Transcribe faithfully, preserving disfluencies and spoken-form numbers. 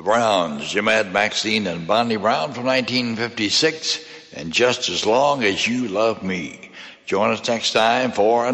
Browns, Jemad Maxine and Bonnie Brown from nineteen fifty-six, and Just As Long As You Love Me. Join us next time for